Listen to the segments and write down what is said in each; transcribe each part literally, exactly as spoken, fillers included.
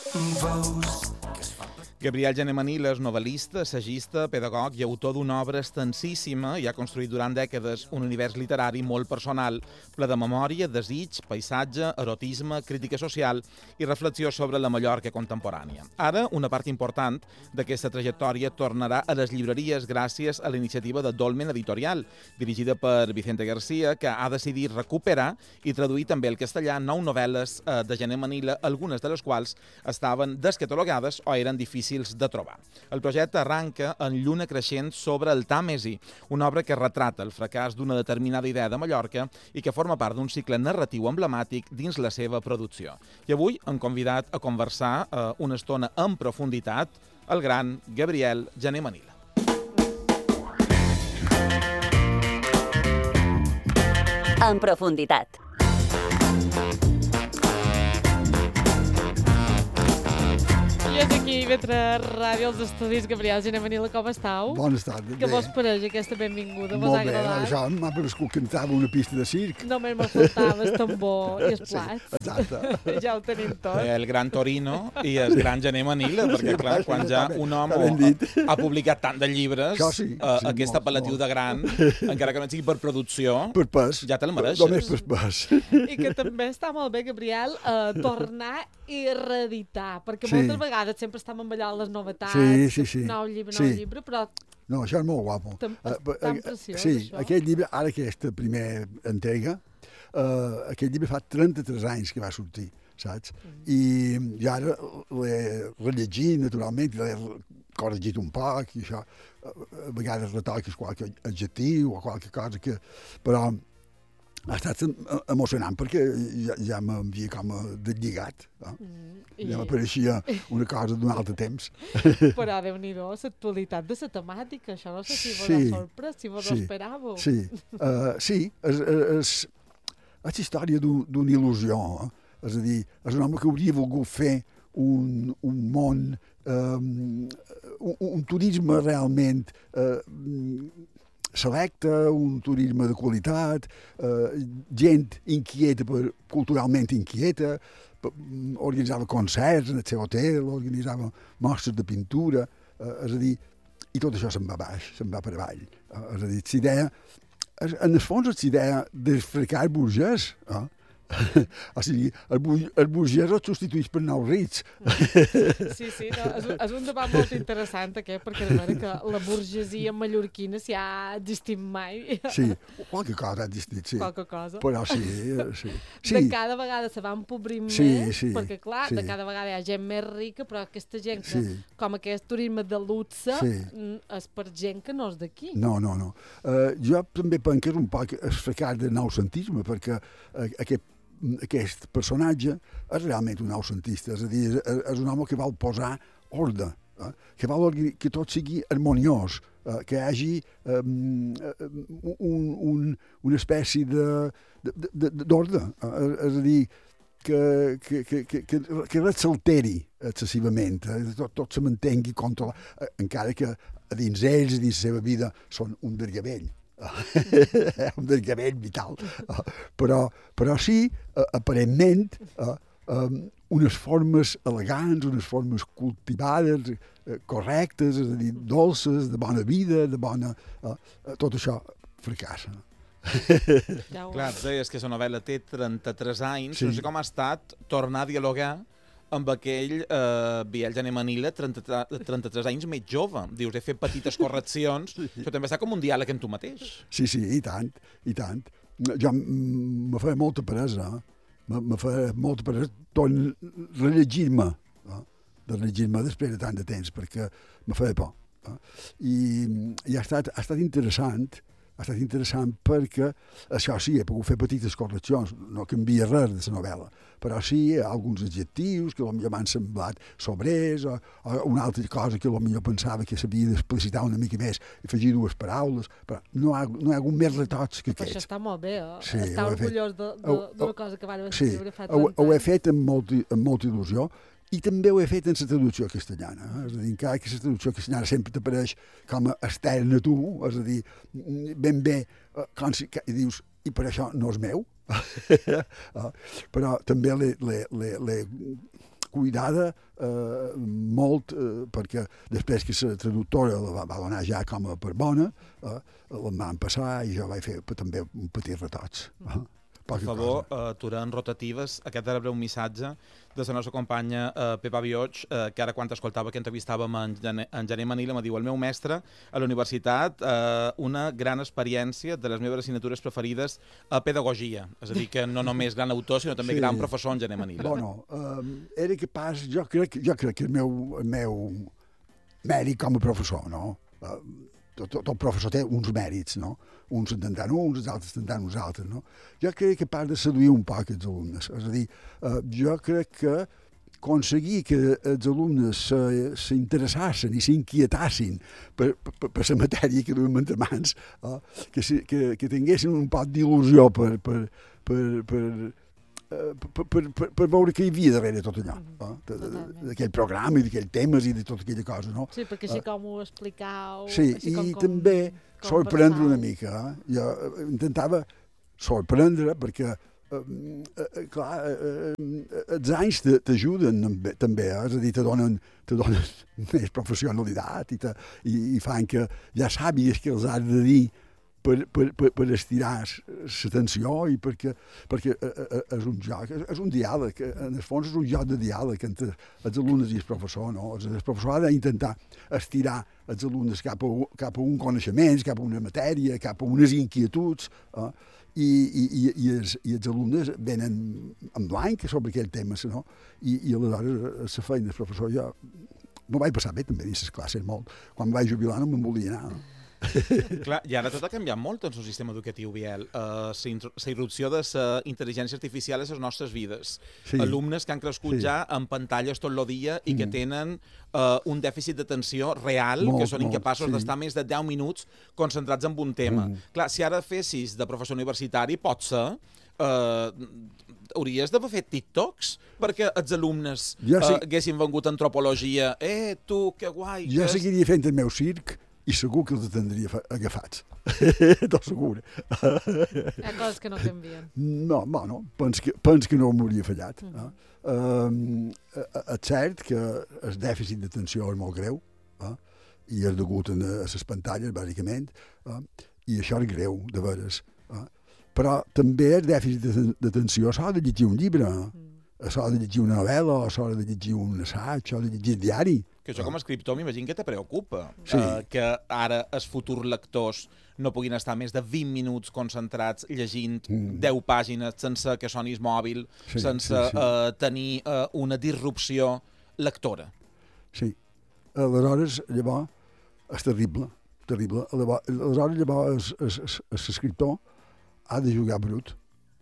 Gabriel Jané Manila és novel·lista, assagista, pedagog i autor d'una obra extensíssima i ha construït durant dècades un univers literari molt personal, ple de memòria, desig, paisatge, erotisme, crítica social i reflexió sobre la Mallorca contemporània. Ara, una part important d'aquesta trajectòria tornarà a les llibreries gràcies a la iniciativa de Dolmen Editorial, dirigida per Vicente García, que ha decidit recuperar i traduir també al castellà nou novel·les de Jané Manila, algunes de les quals estaven descatalogades o eren difícils de trobar. El projecte arranca en Lluna creixent sobre el Tàmesi, una obra que retrata el fracàs d'una determinada idea de Mallorca i que forma part d'un cicle narratiu emblemàtic dins la seva producció. I avui hem convidat a conversar eh, una estona en profunditat el gran Gabriel Jané Manila. En profunditat. I és aquí, Vetre Ràdio, als estudis. Gabriel Jané Manila, com estàu? Bones tardes. Que vos pareix aquesta benvinguda? Vos Molt ha bé, agradat? això m'ha parescut que entrava una pista de circ. Només me faltava el tambor i el plat. Sí, exacte. Ja ho tenim tot. El gran Torino i el gran Jané Manila, perquè clar, sí, quan ja està un ben- home està ben dit. ha, ha publicat tant de llibres, Això sí, eh, sí, aquest molt, apel·latiu molt. de gran, encara que no sigui per producció, Per pes. ja te la mereixes. Només per pes. I que també està molt bé, Gabriel, eh, tornar i reeditar, perquè Sí. moltes vegades sempre estem amb allò les novetats, Sí, sí, sí. nou llibre, nou Sí. llibre, però No, això és molt guapo. Tan- Eh, és tan eh, preciós, Sí, això. aquest llibre, ara aquesta primera entrega, uh, aquest llibre fa trenta-tres anys que va sortir, saps? Mm. I, i ara l'he rellegit, naturalment, l'he corregit un poc, i això, a vegades retoques qualque adjectiu o qualque cosa que... Però ha estat emocionant perquè ja, ja m'havia com a deslligat. No? Mm, Ja i- m'apareixia una cosa d'un altre temps. Però Déu-n'hi-do, l'actualitat de la temàtica, això no sé si vos Sí, ha sorprès, si vos sí, ho esperàveu. Sí, uh, sí, és, és, és història d'un- d'una il·lusió. Eh? És a dir, és un home que hauria volgut fer un, un món, um, un, un turisme realment uh, selecte, un turisme de qualitat, uh, gent inquieta, per, culturalment inquieta, per, organitzava concerts en el seu hotel, organitzava mostres de pintura, uh, és a dir, i tot això se'n va baix, se'n va per avall. Uh, és a dir, l'idea, en el fons és l'idea del fracàs burgès, eh? O sigui, el, bur el burgès el substitueix per nous rics. Sí, sí, no, és, un- és un debat molt interessant aquest, perquè de veure que la burgesia mallorquina si ha existit mai, Sí, qualque cosa ha existit, sí. qualque cosa. Però sí, eh, sí. Sí. De Sí, cada vegada se va empobrir Sí, més, sí, perquè clar, sí. de cada vegada hi ha gent més rica, però aquesta gent que, Sí. com aquest turisme de luxe, Sí. mm, és per gent que no és d'aquí. no, no, no. Uh, jo també penso que és un poc el fracàs del noucentisme, perquè uh, aquest aquest personatge és realment un noucentista, és a dir, és, és un home que vol posar ordre, eh? que vol que tot sigui harmoniós, eh? que hi hagi um, un, un, una espècie de, de, de, d'ordre, eh? és a dir, que, que, que, que, que, que res s'alteri excessivament, eh? tot, tot se mantengui controlat, eh? encara que a dins ells, dins la seva vida, són un dergavell. un dergavell vital. Uh, però, però sí, uh, aparentment, uh, um, unes formes elegants, unes formes cultivades, uh, correctes, és a dir, dolces, de bona vida, de bona... Uh, uh, tot això fracassa. Ja ho... Clar, deies que la novel·la té trenta-tres anys, Sí. no sé com ha estat tornar a dialogar amb aquell eh, Gabriel Jané Manila, trenta, trenta-tres anys més jove. Dius, he fet petites correccions, sí. Però també està com un diàleg amb tu mateix. Sí, sí, i tant, i tant. Jo mm, me feia molta peresa, eh? me, me feia molta peresa torn rellegir-me, eh? de rellegir-me després de tant de temps, perquè me feia por. Eh? I, i ha, estat, ha estat interessant, ha estat interessant perquè, això sí, he pogut fer petites correccions, no canvia res de la novel·la, però sí, alguns adjectius que potser m'han semblat sobrers, o, o una altra cosa que potser pensava que s'havia d'explicitar una mica més, afegir dues paraules, però no hi ha, no hi ha hagut més retocs que Però això aquests. està molt bé, eh? Sí, Està ho he fet. orgullós de- de- Ho- d'una ho- cosa que van Sí, escriure fa ho, trenta ho he anys. fet amb, molt, amb molta il·lusió i també ho he fet en la traducció castellana. Eh? És a dir, encara que la traducció castellana sempre t'apareix com a externa a tu, és a dir, ben bé, eh, com si, que, i dius, i per això no és meu. eh? Però també l'he cuidada eh, molt, eh, perquè després que la traductora la va, va donar ja com a per bona, eh, la van passar i jo vaig fer també un petit retoig. Eh? Per favor, uh, aturant rotatives, aquest era breu missatge de la nostra companya uh, Pepa Bioig, uh, que ara quan t'escoltava que entrevistàvem en, Gene, en Gené Manila me diu: el meu mestre a la universitat, uh, una gran experiència de les meves assignatures preferides a pedagogia. És a dir, que no només gran autor, sinó també sí. gran professor en Gené Manila. Bueno, um, era capaç, jo crec, jo crec que el meu, el meu mèrit com a professor, no? Uh, tot, tot el professor té uns mèrits, no? Uns entendran uns, els altres entendran uns altres, no? Jo crec que capaç de seduir un poc els alumnes. És a dir, eh, jo crec que aconseguir que els alumnes s'interessassin i s'inquietassin per, per, per la matèria que duem entre mans, eh, que, si, que, que tinguessin un poc d'il·lusió per, per, per, per, per, per, per, per veure què hi havia darrere tot allò, eh? D'aquell programa i d'aquells temes i de tota aquella cosa, no? Sí, perquè així com ho explicau... Sí, i com, com, també com sorprendre una mica. Eh? Jo intentava sorprendre perquè, eh, eh, clar, eh, eh, els anys t'ajuden també, eh? És a dir, te donen, te donen més professionalitat i, te, i, i fan que ja sàpigues que els has de dir per, per, per, per estirar l'atenció i perquè, perquè és un joc, és un diàleg, en el fons és un joc de diàleg entre els alumnes i el professor, no? El professor ha d'intentar estirar els alumnes cap a, cap a un coneixement, cap a una matèria, cap a unes inquietuds, eh? I, i, i, els, i els alumnes venen en blanc sobre aquell tema, no? I, i aleshores la feina del professor jo m'ho vaig passar bé també dins les classes molt. Quan vaig jubilar no me'n volia anar. Clar, i ara tot ha canviat molt en el sistema educatiu, Biel. Uh, la irrupció de la intel·ligència artificial a les nostres vides. Sí. Alumnes que han crescut sí. ja en pantalles tot el dia i que mm. tenen uh, un dèficit d'atenció real, molt, que són incapaços sí. d'estar més de deu minuts concentrats en un tema. Mm. Clar, si ara fessis de professor universitari, pot ser... Uh, hauries d'haver fet TikToks perquè els alumnes ja sí. uh, haguessin vengut antropologia. Eh, tu, que guai! Jo que seguiria fent el meu circ i segur que els tindria agafats. Tot segur. Hi ha coses que no canvien. No, bueno, pens que, pens que no m'hauria fallat. Mm. Eh? Uh, és cert que el dèficit d'atenció és molt greu, eh? I és degut a les pantalles, bàsicament, eh? I això és greu, de veres. Eh? Però també el dèficit d'atenció s'ha de llegir un llibre, mm. s'ha de llegir una novel·la, s'ha de llegir un assaig, s'ha de llegir el diari. Que això com a escriptor m'imagino que te preocupa, sí. uh, que ara els futurs lectors no puguin estar més de vint minuts concentrats llegint mm. deu pàgines sense que sonis mòbil, sí, sense sí, sí. Uh, tenir uh, una disrupció lectora. Sí. Aleshores, llavors, és terrible, terrible. Aleshores, llavors, l'escriptor ha de jugar brut.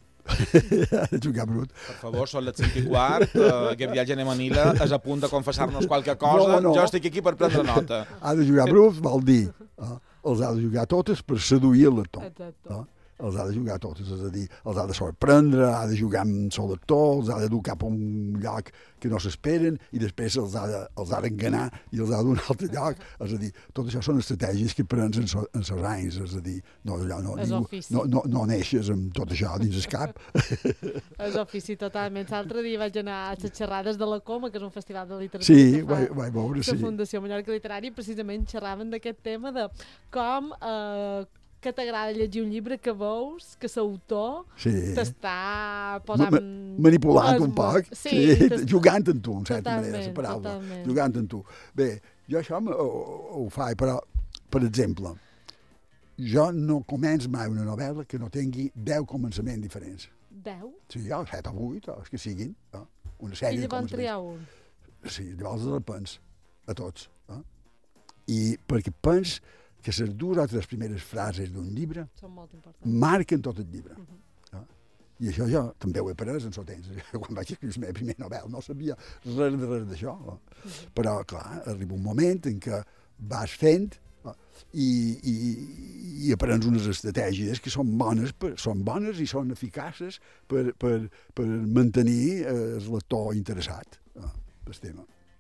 ha de jugar brut. Per favor, són les cinc i quart, uh, Gabriel Gené Manila és a punt de confessar-nos qualque cosa, no, no. Jo estic aquí per prendre nota. Ha de jugar brut, vol dir, eh? Els ha de jugar totes per seduir el lector. Eh? Els ha de jugar totes, és a dir, els ha de sorprendre, ha de jugar amb el lector, els ha de dur cap a un lloc que no s'esperen i després els ha, de, els ha d'enganar i els ha d'un altre lloc. És a dir, tot això són estratègies que prens en els anys, és a dir, no, no, no, ningú, no, no, no neixes amb tot això dins el cap. És ofici totalment. L'altre dia vaig anar a les xerrades de la Coma, que és un festival de literatura sí, que fa vaig, vaig veure, la sí. Fundació Mallorca Literària, i precisament xerraven d'aquest tema de com eh, que t'agrada llegir un llibre que veus que l'autor sí. t'està posant... Ma manipulant es... un poc, sí, sí, jugant amb tu, en certa manera, la paraula, totalment. Jugant amb tu. Bé, jo això ho, ho faig, però, per exemple, jo no començo mai una novel·la que no tingui deu començaments diferents. Deu? Sí, ja, set o vuit, o els que siguin. Eh? Una sèrie I llavors triar un? Sí, llavors els pens, a tots. Eh? I perquè pens que les dues o tres primeres frases d'un llibre marquen tot el llibre. Uh-huh. eh? I això jo també ho he après en el temps. Quan vaig escriure la meva primera novel·la no sabia res de res d'això. Eh? Uh-huh. Però, clar, arriba un moment en què vas fent eh? i, i, i aprens unes estratègies que són bones, per, són bones i són eficaces per, per, per mantenir eh, el lector interessat eh, pel tema.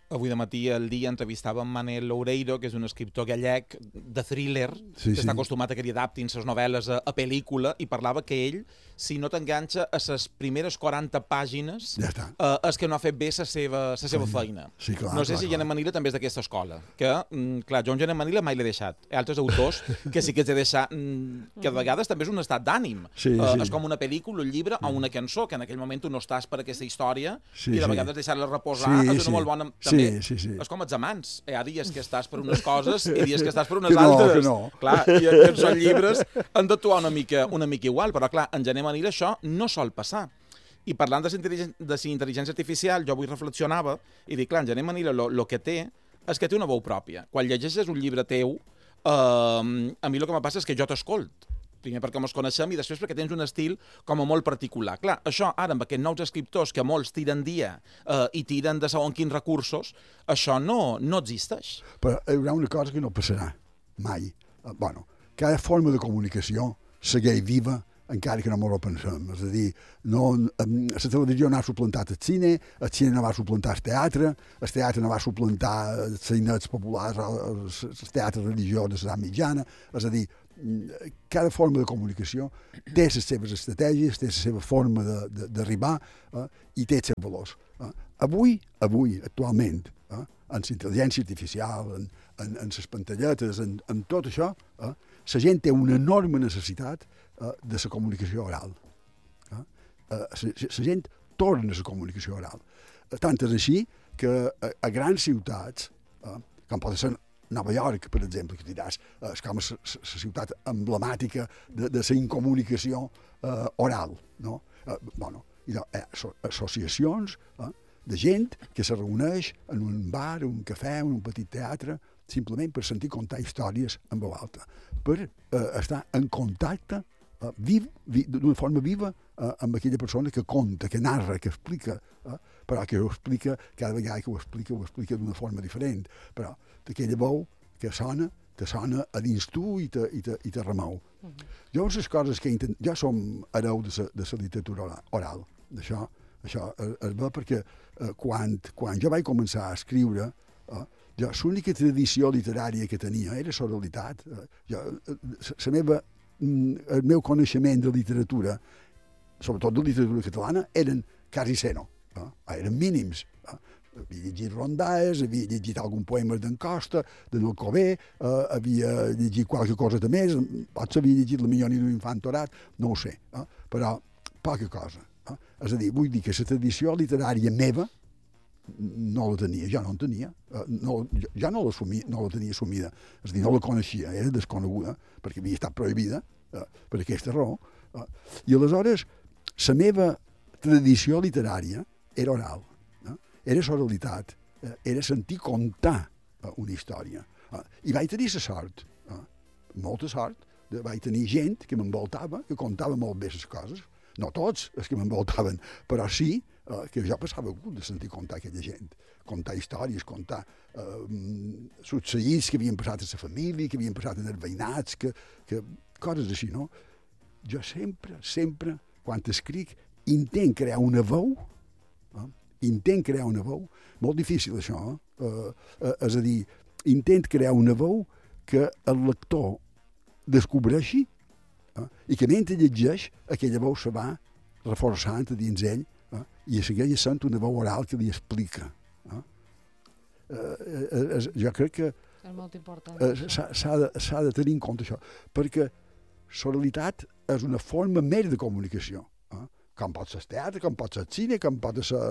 Avui de matí al Dia entrevistava en Manel Loureiro, que és un escriptor gallec de thriller, sí, que sí. està acostumat a que li adaptin les novel·les a, a pel·lícula, i parlava que ell, si no t'enganxa a les primeres quaranta pàgines, ja està. Eh, és que no ha fet bé la seva, la seva feina. Sí, clar, no sé clar, si Gené Manila també és d'aquesta escola, que, mm, clar, jo en Gené Manila mai l'he deixat. Hi ha altres autors que sí que els he deixat, mm, que a vegades també és un estat d'ànim. Sí, uh, sí. És com una pel·lícula, un llibre o una cançó, que en aquell moment tu no estàs per aquesta història, sí, i de sí. vegades deixar-la reposar sí, és una sí. molt bona... També, sí, sí, sí. és com els amants. Hi ha dies que estàs per unes coses i dies que estàs per unes que no, altres. Que no. Clar, i aquests són llibres han d'actuar una mica, una mica igual, però clar, en Gené Manila això no sol passar. I parlant de la intel·ligència artificial, jo avui reflexionava i dic, clar, en Gené Manila el que té és que té una veu pròpia. Quan llegeixes un llibre teu, eh, a mi el que me passa és que jo t'escolt. Primer perquè ens coneixem i després perquè tens un estil com a molt particular. Clar, això ara amb aquests nous escriptors que molts tiren dia eh, i tiren de segons quins recursos, això no, no existeix. Però hi haurà una cosa que no passarà mai. Eh, bueno, cada forma de comunicació segueix viva encara que no m'ho pensem. És a dir, no, la televisió no ha suplantat el cine, el cine no va suplantar el teatre, el teatre no va suplantar els sainets populars o els teatres religiosos de l'edat mitjana. És a dir, cada forma de comunicació té les seves estratègies, té la seva forma d'arribar eh, i té els seus valors. Eh. Avui, avui, actualment, eh, en la intel·ligència artificial, en, en, en les pantalletes, en, en tot això, eh, la gent té una enorme necessitat eh, de la comunicació oral. Eh. Eh, la gent torna a la comunicació oral. Eh, tant és així que a, a grans ciutats, eh, com pot ser Nova York, per exemple, que diràs, és com la ciutat emblemàtica de la incomunicació eh, oral, no? Eh, bueno, hi ha eh, associacions eh, de gent que se reuneix en un bar, un cafè, en un petit teatre, simplement per sentir contar històries en veu alta, per eh, estar en contacte eh, viu, vi, d'una forma viva eh, amb aquella persona que conta, que narra, que explica, eh, però que ho explica, cada vegada que ho explica, ho explica d'una forma diferent, però d'aquella veu que sona, te sona a dins tu i te, i te, i te remou. Uh-huh. Jo, les coses que intent... jo som hereu de la literatura oral, d'això, això es, es va perquè eh, quan, quan jo vaig començar a escriure, eh, jo, l'única tradició literària que tenia era l'oralitat. Eh, jo, la meva, el meu coneixement de literatura, sobretot de literatura catalana, eren quasi zero, eh, eren mínims. Eh. Havia llegit rondalles, havia llegit algun poema d'en Costa, de Alcover, eh, havia llegit qualque cosa de més, potser havia llegit La millor nit d'un infant torat, no ho sé, eh, però poca cosa. Eh. És a dir, vull dir que la tradició literària meva no la tenia, jo no en tenia, eh, no, jo, jo no, no la tenia assumida, és a dir, no la coneixia, era desconeguda, perquè havia estat prohibida, eh, per aquesta raó, eh, i aleshores la meva tradició literària era oral. Era l'oralitat, eh, era sentir contar eh, una història. Eh, I vaig tenir la sort, eh, molta sort, de, vaig tenir gent que m'envoltava, que contava molt bé les coses, no tots els que m'envoltaven, però sí eh, que jo passava gust de sentir contar aquella gent, contar històries, contar eh, succeïts que havien passat a la família, que havien passat en els veïnats, que, que, coses així, no? Jo sempre, sempre, quan escric, intent crear una veu, eh, intent crear una veu, molt difícil això, eh? Eh, és a dir, intent crear una veu que el lector descobreixi eh? i que mentre llegeix aquella veu se va reforçant a dins ell eh? i segueix sent una veu oral que li explica. Eh? Eh, eh, jo crec que és molt important. Eh, s'ha de, s'ha de tenir en compte això, perquè l'oralitat és una forma més de comunicació. Eh? Com pot ser el teatre, com pot ser el cine, com pot ser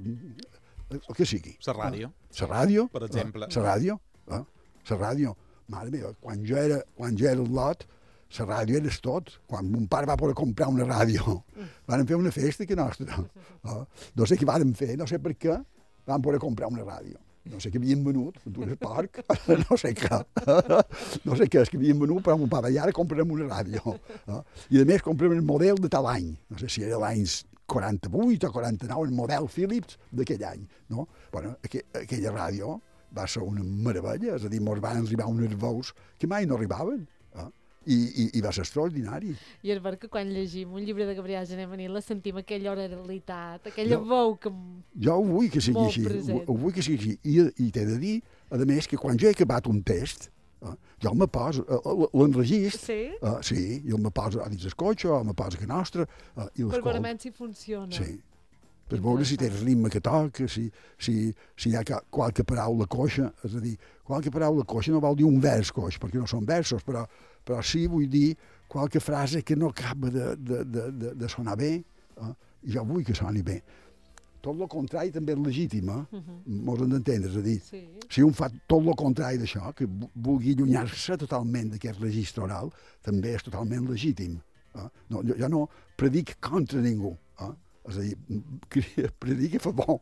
el que sigui. La ràdio. La ràdio. Per exemple. La ràdio. La ràdio. Mare meva, quan jo era, quan jo era al lot, la ràdio era tot. Quan mon pare va poder comprar una ràdio, van fer una festa que nostra. No sé què van fer, no sé per què, van poder comprar una ràdio. No sé què havien venut, d'un parc, no sé què. No sé què és que havien venut, però mon pare, i ara comprarem una ràdio. I a més comprarem el model de tal any. No sé si era l'any quaranta-vuit o quaranta-nou, el model Philips d'aquell any. No? Bueno, aqu aquella ràdio va ser una meravella, és a dir, mos van arribar unes veus que mai no arribaven. Eh? I, i, i va ser extraordinari. I és ver que quan llegim un llibre de Gabriel Gené Manila sentim aquella oralitat, aquella jo, veu que... Jo ho vull que sigui així, ho, ho vull que sigui així. I, i t'he de dir, a més, que quan jo he acabat un test, eh, jo me poso, eh, l'enregist, sí? Eh, sí, jo me poso a dins el cotxe, o me poso a casa nostra, eh, i l'escolto. Per veure si funciona. Sí. Per veure si té el ritme que toca, si, si, si hi ha qualque paraula coixa, és a dir, qualque paraula coixa no vol dir un vers coix, perquè no són versos, però, però sí vull dir qualque frase que no acaba de, de, de, de, de sonar bé, eh? I jo vull que soni bé. Tot el contrari també és legítim, eh? Uh-huh. Mos hem d'entendre, és a dir, sí. Si un fa tot el contrari d'això, que vulgui allunyar-se totalment d'aquest registre oral, també és totalment legítim. Eh? No, jo, jo no predic contra ningú, eh? És a dir, predica a favor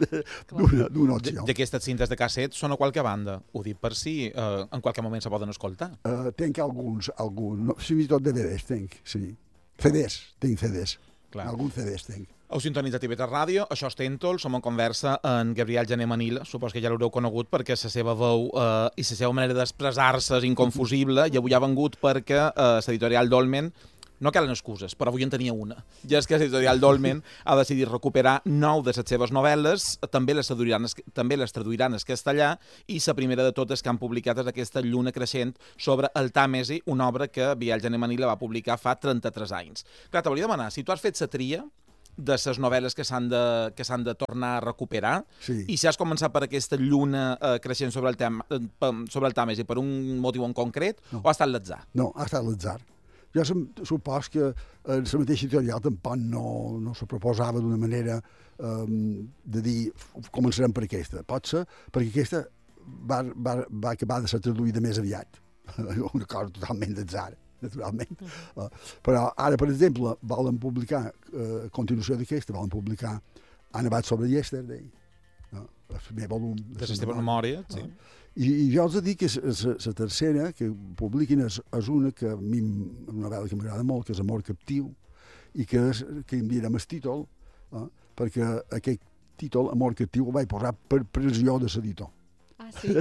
d'una opció. D'aquestes cintes de casset són a qualque banda. Ho dic per si eh, en qualque moment se poden escoltar. Uh, tenc alguns, alguns, no, fins i tot D V Ds tenc, sí. C Ds, tenc C Ds. Clar. Alguns C Ds tenc. Heu sintonitzat I V tres Ràdio, això és Tèntol, som en conversa en Gabriel Gené Manila, supos que ja l'haureu conegut perquè la seva veu eh, i la seva manera d'expressar-se és inconfusible, i avui ha vengut perquè eh, l'editorial Dolmen, no calen excuses, però avui en tenia una. Ja és que l'editorial Dolmen ha decidit recuperar nou de les seves novel·les, també les traduiran, també les traduiran en castellà, i la primera de totes que han publicat és aquesta Lluna creixent sobre el Tàmesi, una obra que Gabriel Gené Manila va publicar fa trenta-tres anys. Clar, t'hauria de demanar, si tu has fet la tria de les novel·les que s'han de, que s'han de tornar a recuperar, sí. I si has començat per aquesta lluna eh, creixent sobre el, tema, eh, sobre el Tàmesi per un motiu en concret, no. O ha estat l'atzar? No, ha estat l'atzar. Jo supos que eh, la mateixa editorial tampoc no, no se proposava d'una manera eh, de dir començarem per aquesta. Pot ser perquè aquesta va, va, va acabar de ser traduïda més aviat. Una cosa totalment d'atzar, naturalment. Mm. Uh, però ara, per exemple, volen publicar, eh, a continuació d'aquesta, volen publicar Han nevat sobre Yesterday, no? El primer volum de la seva memòria, sí. Uh, I, I jo els dic que la tercera que publiquin és, és una que a mi, una novel·la que m'agrada molt, que és Amor captiu, i que, és, que enviarem el títol, eh, perquè aquest títol, Amor captiu, el vaig posar per pressió de l'editor. Ah, sí?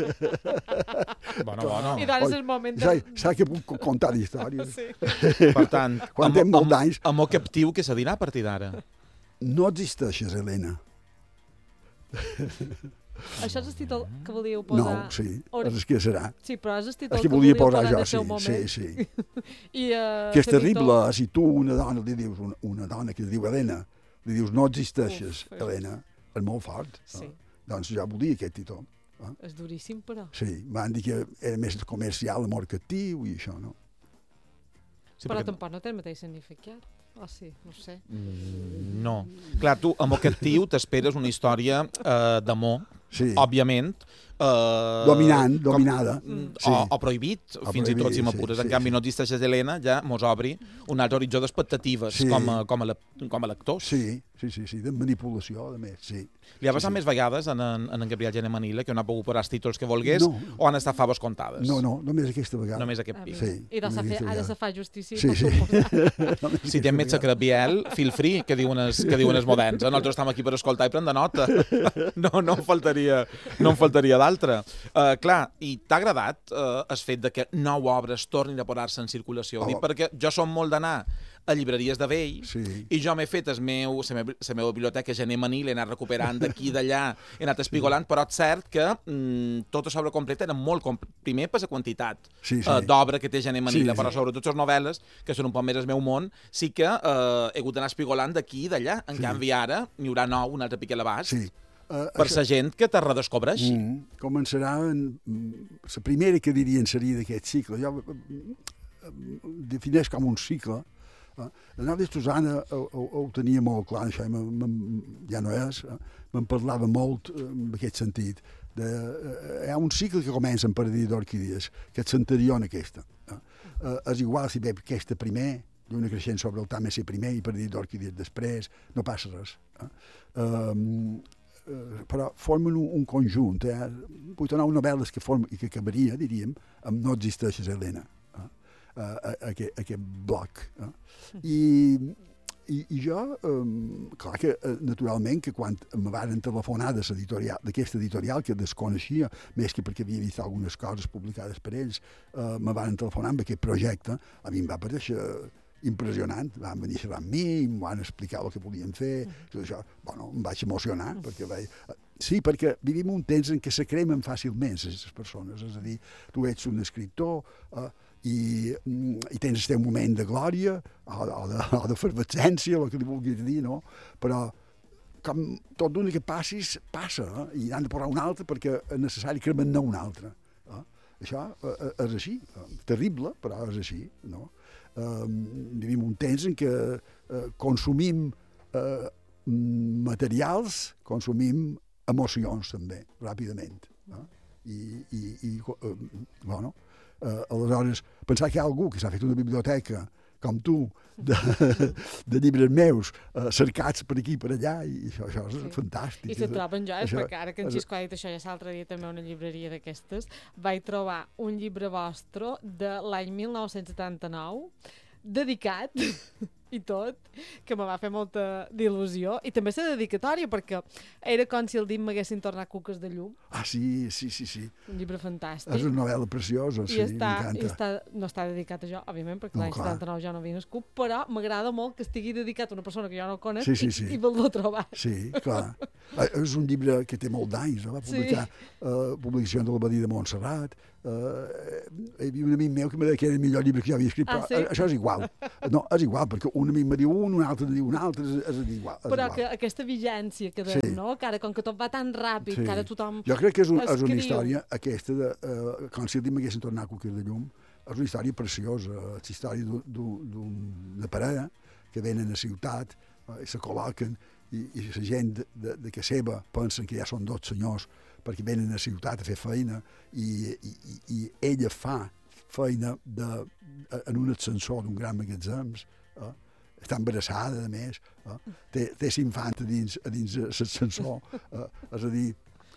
Bueno, bueno. I doncs és el moment de... Saps que puc contar històries? Sí. Per tant, quan am, molt am, Amor captiu, què se dirà a partir d'ara? No existeixes, Helena. Això és el títol que volíeu posar... No, sí, Or... és que serà. Sí, però és el títol que, que volia volíeu posar posar jo, en el seu sí, moment. Sí, sí. I, uh, que és terrible, títol... si tu una dona li dius, una, una dona que es diu Helena, li dius no existeixes, Uf, Helena, és molt fort. Sí. Eh? Doncs ja volia aquest títol. Eh? És duríssim, però. Sí, van dir que era més comercial, Amor captiu i això, no? Sí, però perquè... tampoc no té el mateix significat. Ah, oh, sí, no sé. Mm, no. Clar, tu, Amor captiu, t'esperes una història eh, d'amor, sí. Òbviament. Uh, Dominant, dominada. Com, sí. o, o prohibit, o fins prohibit, i tot, si m'apures. Sí, en sí, canvi, sí. No existeixes Helena, ja mos obri un altre horitzó d'expectatives sí. com, a, com, a la, com a lectors. Sí, sí, sí, sí, de manipulació, a més, sí. Li ha passat sí, més vegades en, en, en Gabriel Gené Manila que no ha pogut posar els títols que volgués no. O han estat faves comptades? No, no, només aquesta vegada. Només aquest pic. Sí, I doncs fer, ara se fa justícia. Sí, sí. Si té metge Gabriel, feel free, que diuen els, que diuen els moderns. Nosaltres estem aquí per escoltar i prendre nota. No, no em faltaria, no em faltaria d'altra. Uh, clar, i t'ha agradat uh, el fet de que nou obres tornin a posar-se en circulació? Oh. Dic, perquè jo som molt d'anar a llibreries de vell, sí. I jo m'he fet el meu, la meva, la meva biblioteca Gené Manila, he anat recuperant d'aquí i d'allà, he anat espigolant, però és cert que mm, tota l'obra completa era molt compl primer per la quantitat sí, sí. uh, d'obra que té Gené Manila, sí, però sí. Sobretot les novel·les, que són un poc més el meu món, sí que uh, he hagut d'anar espigolant d'aquí i d'allà. En sí. Canvi ara n'hi haurà nou, un altre pic a l'abast, sí. uh, per això... la gent que te redescobreix. Mm, començarà en... La primera que dirien seria d'aquest cicle. Jo defineix com un cicle. La Nàdia Susana ho, ho, ho tenia molt clar, això m, m, ja no és, eh? Me'n parlava molt en aquest sentit. De, eh, hi ha un cicle que comença en Paradís d'Orquídies, que és l'anterior a aquesta. Eh? Eh, és igual si ve aquesta primer, Lluna creixent sobre el Tàmesi primer i Paradís d'Orquídies després, no passa res. Eh? Eh, eh, però formen un, un conjunt. Eh? Vull donar una novel·les que, form, que acabaria, diríem, amb No existeixes, Helena. Uh, aquest, aquest bloc. Uh. I, i, i jo, um, clar que, uh, naturalment, que quan me van telefonar de l'editorial, d'aquesta editorial que desconeixia, més que perquè havia vist algunes coses publicades per ells, uh, me van telefonar amb aquest projecte, a mi em va pareixer impressionant, van venir a xerrar amb mi, em van explicar el que volien fer, mm. tot això, bueno, em vaig emocionar, mm. perquè vaig... Sí, perquè vivim un temps en què se cremen fàcilment les persones, és a dir, tu ets un escriptor eh, i, i tens el teu moment de glòria o, o, de, o de fervescència, el que li vulguis dir, no? Però com tot d'una que passis, passa, eh? I han de posar un altre perquè és necessari cremar-ne un altre. Eh? Això eh, és així, eh, terrible, però és així, no? Uh, vivim un temps en què uh, consumim uh, materials, consumim emocions també, ràpidament. No? I, i, i uh, bueno, uh, aleshores, pensar que hi ha algú que s'ha fet una biblioteca com tu, de, de llibres meus, uh, cercats per aquí i per allà, i això, això és sí. fantàstic. I se troben joies, això, perquè ara que en Xisco ha dit això, ja l'altre dia també a una llibreria d'aquestes, vaig trobar un llibre vostre de l'any mil nou-cents setanta-nou, dedicat i tot, que me va fer molta d'il·lusió, i també la dedicatòria, perquè era com si el dit m'haguessin tornat cuques de llum. Ah, sí, sí, sí, sí. Un llibre fantàstic. És una novel·la preciosa, sí, m'encanta. I està, no està dedicat a jo, òbviament, perquè no, l'any setanta-nou jo no havia nascut, però m'agrada molt que estigui dedicat a una persona que jo no conec sí, sí, sí. i, i vol-lo trobar. Sí, clar. És un llibre que té molt d'anys, no? Va publicar sí. uh, publicació de l'Abadia de Montserrat. Uh, hi havia un amic meu que me deia que era el millor llibre que jo havia escrit, però ah, sí? això és igual. No, és igual, perquè un amic me diu un, un altre diu un altre, és, és igual. És però igual. Que aquesta vigència que dèiem, sí. no? Que ara, com que tot va tan ràpid, sí. que ara tothom jo crec que és, un, és una història, aquesta, de, uh, com si el dit m'haguessin tornat a cuquer de llum, és una història preciosa, és la història d'una parella que venen a la ciutat uh, i se col·loquen, i, i la gent de, de, de casa seva pensen que ja són dos senyors perquè venen a la ciutat a fer feina i, i, i ella fa feina de, en un ascensor d'un gran magatzem, eh? Està embarassada, a més, eh? té, té l'infant a dins, a dins l'ascensor, eh? És a dir,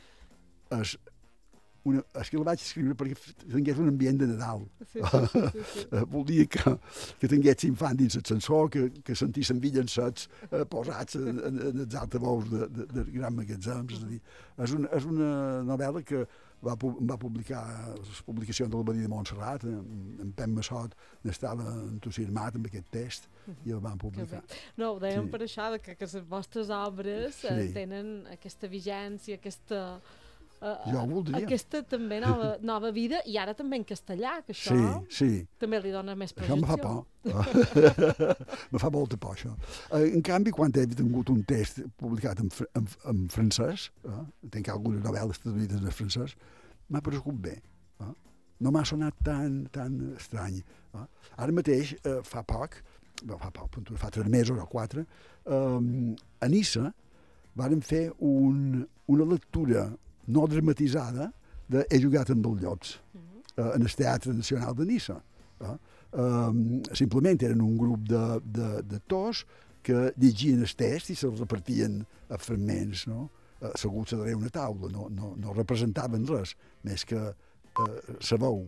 és, una, és que la vaig escriure perquè tingués un ambient de Nadal. Sí, sí, sí, sí. Vol dir que, que tingués l'infant dins l'ascensor, que, que sentissin villancets eh, posats en, en, en els altaveus de, de, de grans magatzems. És a dir, és una, és una novel·la que va, va publicar les publicacions de l'Abadia de Montserrat, en, en Pep Massot n'estava entusiasmat amb aquest text i el van publicar. No, ho dèiem sí. per això, que, que les vostres obres sí. eh, tenen aquesta vigència, aquesta... Uh, jo ho voldria. Aquesta també nova, nova vida, i ara també en castellà, que això sí, sí. també li dona més projecció. Això em fa por. Me fa molta por, això. Uh, en canvi, quan he tingut un text publicat en, en, en francès, uh, tinc algunes novel·les traduïdes en francès, m'ha paregut bé. Uh. No m'ha sonat tan, tan estrany. Uh. Ara mateix, uh, fa poc, fa poc, fa tres mesos o quatre, um, a Niça vàrem fer un, una lectura no dramatitzada de He jugat amb els llops, uh-huh. uh, en el Teatre Nacional de Niça. Uh, um, simplement eren un grup de, de, de tos que llegien el text i se'ls repartien a fragments, no? Uh, asseguts darrere una taula, no, no, no representaven res, més que uh, sa veu,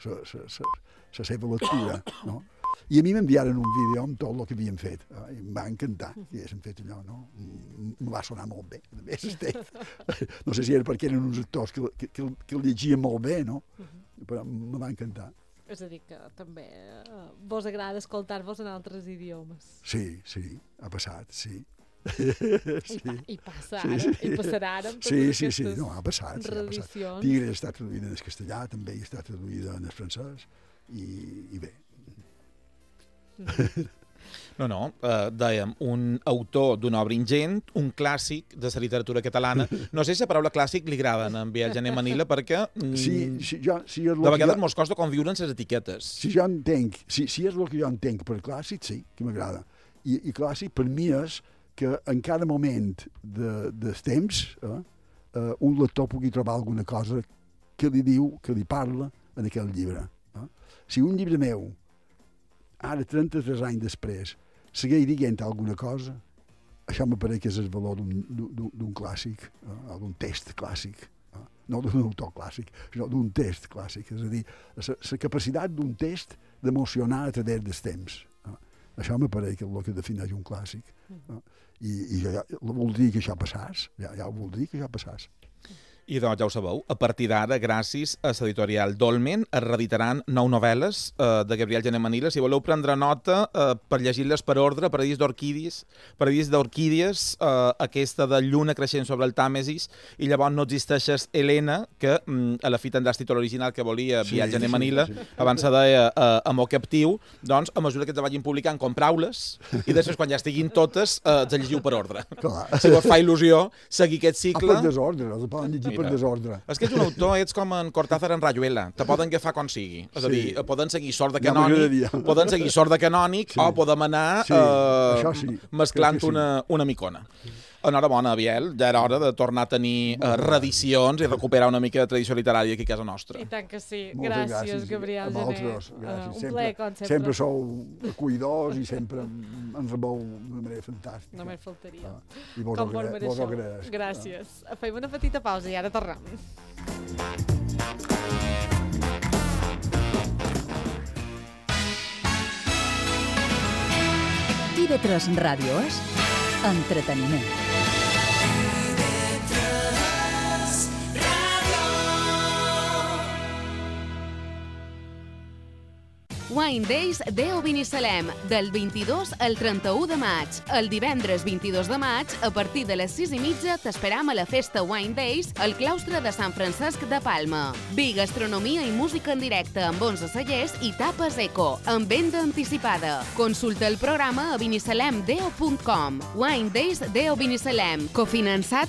la seva lectura, no? I a mi m'enviaren un vídeo amb tot el que havien fet. Eh? I em va encantar que haguessin fet allò, no? Em va sonar molt bé. A més, no sé si era perquè eren uns actors que, que, que, que el llegien molt bé, no? Però em va encantar. És a dir, que també eh, vos agrada escoltar-vos en altres idiomes. Sí, sí, ha passat, sí. sí. I, pa, I passa ara, sí, sí. I passarà ara amb totes sí, sí, aquestes sí, no, ha passat, sí, ha passat. Tigre està traduïda en el castellà, també hi està traduïda en el francès, i, i bé. No, no, uh, dèiem, un autor d'una obra ingent, un clàssic de la literatura catalana. No sé si la paraula clàssic li agrada en Biel Gené Manila, perquè mm, sí, sí, jo, sí, és de vegades jo, mos costa conviure en les etiquetes. Si jo entenc, si, si és el que jo entenc per clàssic, sí, que m'agrada. I, I clàssic per mi és que en cada moment de, dels temps eh, uh, un lector pugui trobar alguna cosa que li diu, que li parla en aquell llibre. Eh? Si un llibre meu ara, trenta-tres anys després, segueix dient alguna cosa, això m'apareix que és el valor d'un clàssic, eh? d'un text clàssic, eh? no d'un autor clàssic, sinó d'un text clàssic. És a dir, la capacitat d'un text d'emocionar a través dels temps. Eh? Això m'apareix que és el que defineix un clàssic. No? I, i ja, vol dir que això passàs, ja, ja vol dir que això passàs. I doncs ja ho sabeu, a partir d'ara, gràcies a l'editorial Dolmen, es reeditaran nou novel·les eh, de Gabriel Gené Manila. Si voleu prendre nota eh, per llegir-les per ordre, Paradís d'Orquídies, Paradís d'Orquídies, eh, aquesta de Lluna creixent sobre el Tàmesis, i llavors No existeixes, Helena, que mm, a la fi tindràs títol original que volia Sí, Gabriel Gené sí, Manila, sí. abans se deia eh, Amor captiu, doncs a mesura que te vagin publicant, comprau-les, i després quan ja estiguin totes, eh, te llegiu per ordre. Clar. Si vos fa il·lusió seguir aquest Ah, cicle... per desordre, els poden llegir per desordre. És que ets un autor, ets com en Cortázar en Rayuela. Te poden agafar com sigui. És a Sí. dir, poden seguir sort de Ja canònic, m'agradaria. poden seguir sort de canònic Sí. o podem anar Sí, eh, això sí. mesclant Crec que sí. una, una micona. Enhorabona, Biel. Ja era hora de tornar a tenir eh, reedicions i recuperar una mica de tradició literària aquí a casa nostra. I tant que sí. Moltes Gràcies, Gabriel A Gené. vosaltres, Uh, gràcies. un Sempre, plaer, com sempre. sempre sou acollidors i sempre ens rebeu d'una manera fantàstica. Només faltaria. Ah, I vos, Com ho vol agra- mereixer. vos ho agraeixo. Gràcies. Fem una petita pausa i ara tornem. I de tres Ràdio és entreteniment. Wine Days Deo Binissalem, del vint-i-dos al trenta-u de maig. El divendres vint-i-dos de maig, a partir de les sis i mitja, t'esperam a la festa Wine Days al claustre de Sant Francesc de Palma. Vi, gastronomia i música en directe amb onze cellers i tapes eco, amb venda anticipada. Consulta el programa a binissalemdeo punt com. Wine Days Deo Binissalem, cofinançat